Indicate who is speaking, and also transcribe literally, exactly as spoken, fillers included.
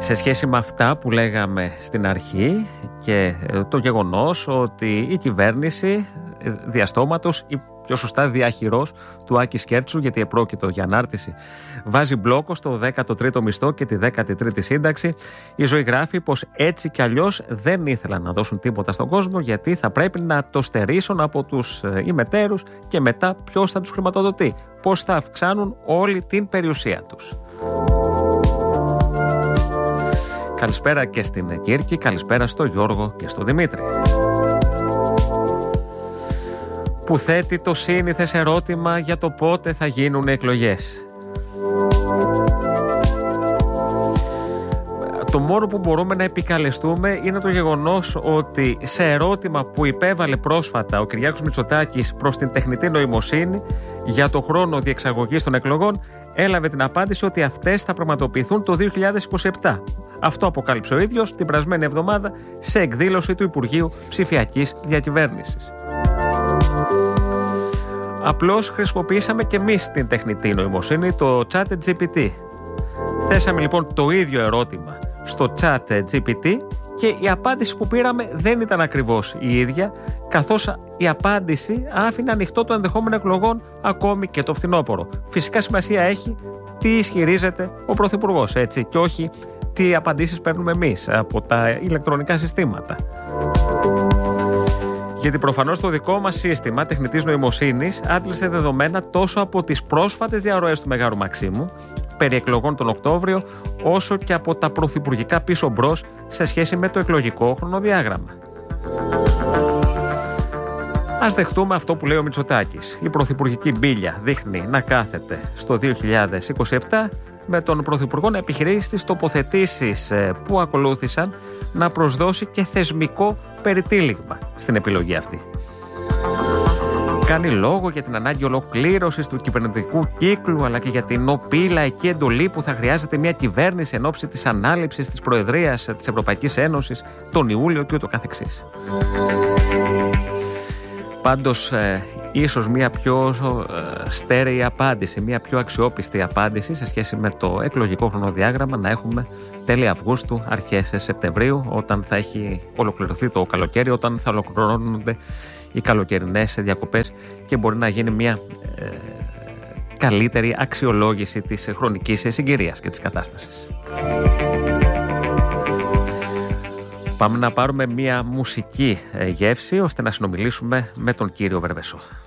Speaker 1: σε σχέση με αυτά που λέγαμε στην αρχή και το γεγονός ότι η κυβέρνηση διαστόματος ή πιο σωστά διαχειρός του Άκη Σκέρτσου, γιατί επρόκειτο για ανάρτηση, βάζει μπλόκο στο δέκατο τρίτο μισθό και τη δέκατη τρίτη σύνταξη. Η Ζωή γράφει πως έτσι κι αλλιώς δεν ήθελαν να δώσουν τίποτα στον κόσμο, γιατί θα πρέπει να το στερήσουν από τους ημετέρους και μετά ποιος θα τους χρηματοδοτεί, πώς θα αυξάνουν όλη την περιουσία τους. Καλησπέρα και στην Κύρκη, καλησπέρα στο Γιώργο και στο Δημήτρη, που θέτει το σύνηθες ερώτημα για το πότε θα γίνουν εκλογές. Το μόνο που μπορούμε να επικαλεστούμε είναι το γεγονός ότι σε ερώτημα που υπέβαλε πρόσφατα ο Κυριάκος Μητσοτάκης προς την τεχνητή νοημοσύνη για το χρόνο διεξαγωγής των εκλογών, έλαβε την απάντηση ότι αυτές θα πραγματοποιηθούν το δύο χιλιάδες είκοσι επτά. Αυτό αποκάλυψε ο ίδιος την περασμένη εβδομάδα σε εκδήλωση του Υπουργείου Ψηφιακής Διακυβέρνησης. Απλώς χρησιμοποιήσαμε και εμείς την τεχνητή νοημοσύνη, το ChatGPT. Θέσαμε λοιπόν το ίδιο ερώτημα στο ChatGPT και η απάντηση που πήραμε δεν ήταν ακριβώς η ίδια, καθώς η απάντηση άφηνε ανοιχτό το ενδεχόμενο εκλογών ακόμη και το φθινόπωρο. Φυσικά σημασία έχει τι ισχυρίζεται ο Πρωθυπουργός, έτσι, και όχι τι απαντήσεις παίρνουμε εμείς από τα ηλεκτρονικά συστήματα. Γιατί προφανώς το δικό μας σύστημα τεχνητής νοημοσύνης άντλησε δεδομένα τόσο από τις πρόσφατες διαρροές του Μεγάρου Μαξίμου περί εκλογών τον Οκτώβριο, όσο και από τα πρωθυπουργικά πίσω μπρος σε σχέση με το εκλογικό χρονοδιάγραμμα. Ας δεχτούμε αυτό που λέει ο Μητσοτάκης. Η πρωθυπουργική μπίλια δείχνει να κάθεται στο δύο χιλιάδες είκοσι επτά, με τον Πρωθυπουργό να επιχειρεί στις τοποθετήσεις που ακολούθησαν να προσδώσει και θεσμικό περιτύλιγμα στην επιλογή αυτή. Κάνει λόγο για την ανάγκη ολοκλήρωσης του κυβερνητικού κύκλου, αλλά και για την οπή λαϊκή εντολή που θα χρειάζεται μια κυβέρνηση εν ώψη της ανάληψης της Προεδρίας της Ευρωπαϊκής Ένωσης τον Ιούλιο και ούτω καθεξής. Πάντως, ε, ίσως μια πιο ε, στέρεη απάντηση, μια πιο αξιόπιστη απάντηση σε σχέση με το εκλογικό χρονοδιάγραμμα να έχουμε τέλη Αυγούστου, αρχές Σεπτεμβρίου, όταν θα έχει ολοκληρωθεί το καλοκαίρι, όταν θα ολοκληρώνονται οι καλοκαιρινές διακοπές και μπορεί να γίνει μια ε, καλύτερη αξιολόγηση της χρονικής συγκυρίας και της κατάστασης. Πάμε να πάρουμε μια μουσική γεύση ώστε να συνομιλήσουμε με τον κύριο Βερβεσό.